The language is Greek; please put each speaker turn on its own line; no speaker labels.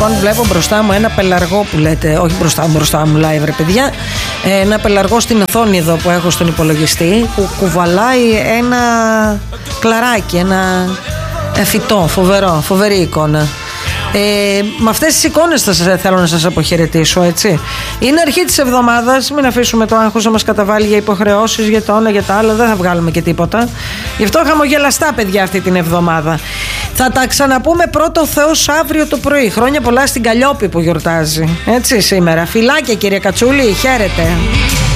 λοιπόν βλέπω μπροστά μου ένα πελαργό που λέτε, όχι μπροστά μου live ρε παιδιά, ένα πελαργό στην οθόνη εδώ που έχω στον υπολογιστή, που κουβαλάει ένα κλαράκι, ένα φυτό, φοβερή εικόνα. Με αυτές τις εικόνες θέλω να σας αποχαιρετήσω, έτσι. Είναι αρχή της εβδομάδας, μην αφήσουμε το άγχος να μας καταβάλει για υποχρεώσεις, για το ένα, για τα άλλα, δεν θα βγάλουμε και τίποτα. Γι' αυτό χαμογελαστά παιδιά αυτή την εβδομάδα. Θα τα ξαναπούμε πρώτο Θεός αύριο το πρωί. Χρόνια πολλά στην Καλλιόπη που γιορτάζει, έτσι σήμερα. Φιλάκια κύριε Κατσούλη, χαίρετε.